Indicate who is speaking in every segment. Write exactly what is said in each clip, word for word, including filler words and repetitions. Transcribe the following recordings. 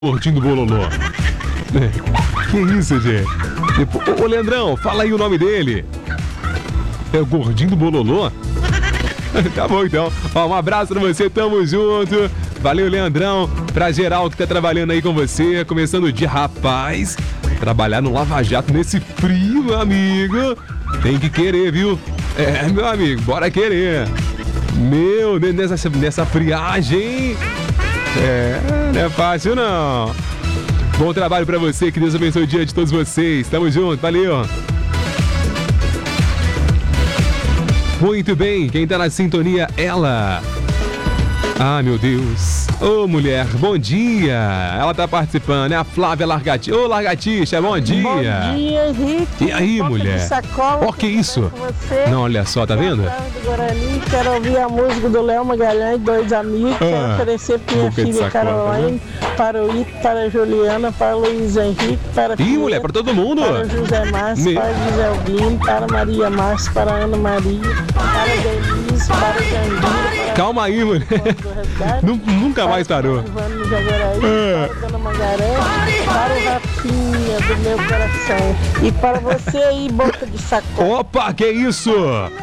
Speaker 1: Gordinho do Bololô. Que isso, gente? Ô, ô, Leandrão, fala aí o nome dele. É o Gordinho do Bololô? Tá bom, então. Ó, um abraço pra você, tamo junto. Valeu, Leandrão. Pra geral que tá trabalhando aí com você. Começando o dia, rapaz. Trabalhar no Lava Jato nesse frio, meu amigo. Tem que querer, viu? É, meu amigo, bora querer. Meu, nessa, nessa friagem. É, não é fácil não. Bom trabalho pra você, que Deus abençoe o dia de todos vocês. Tamo junto, valeu. Muito bem, quem tá na sintonia, ela. Ah, meu Deus. Ô, mulher, bom dia. Ela tá participando, é a Flávia Largatixa. Ô, Largatixa, bom dia.
Speaker 2: Bom dia, Henrique.
Speaker 1: E aí,
Speaker 2: Boca
Speaker 1: mulher?
Speaker 2: Sacola,
Speaker 1: Ó, que isso? Não, olha só, tá vendo?
Speaker 2: Do Guarani, quero ouvir a música do Léo Magalhães, dois amigos.
Speaker 1: Ah,
Speaker 2: quero oferecer para minha
Speaker 1: boca de
Speaker 2: filha
Speaker 1: sacola,
Speaker 2: Caroline, para o Ito, para a Juliana, para o Luiz Henrique, para a
Speaker 1: Ih,
Speaker 2: filha,
Speaker 1: mulher, pra todo mundo.
Speaker 2: para o José Márcio,
Speaker 1: Me...
Speaker 2: para o José Albino, para a Maria Márcio, para a Ana Maria, para a Denise, para o Jandira.
Speaker 1: Calma aí, mulher. Nunca mais parou.
Speaker 2: Vamos Jaguaraí, é. Para a Dona Mangaré, para o Rafinha do meu coração. E para você aí, boca de sacola.
Speaker 1: Opa, que isso?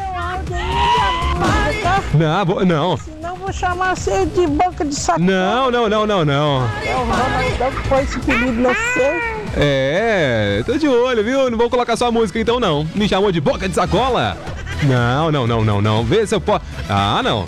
Speaker 1: Não, vou, não.
Speaker 2: Senão vou chamar você de boca de sacola.
Speaker 1: Não, não, não, não, não.
Speaker 2: É o Ronaldão que foi esse pedido, não sei.
Speaker 1: É, tô de olho, viu? Não vou colocar sua música então, não. Me chamou de boca de sacola? Não, não, não, não, não. Vê se eu posso. Ah, não.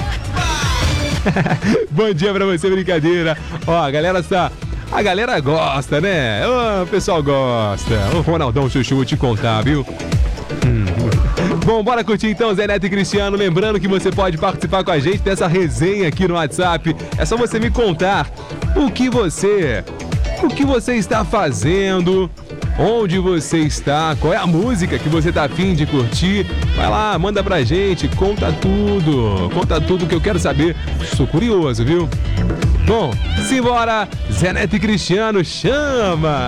Speaker 1: Bom dia pra você, brincadeira. Ó, a galera está... A galera gosta, né? O pessoal gosta. O Ronaldão Chuchu, vou te contar, viu? Hum. Bom, bora curtir então, Zé Neto e Cristiano. Lembrando que você pode participar com a gente dessa resenha aqui no WhatsApp. É só você me contar o que você... O que você está fazendo... Onde você está, qual é a música que você tá afim de curtir. Vai lá, manda pra gente, conta tudo. Conta tudo que eu quero saber. Estou curioso, viu? Bom, simbora, Zé Neto e Cristiano, chama!